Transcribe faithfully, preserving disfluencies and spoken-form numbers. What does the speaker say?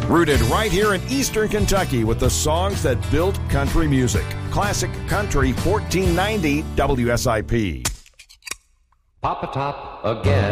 Rooted right here in Eastern Kentucky with the songs that built country music. Classic Country fourteen ninety W S I P. Pop-a-top again.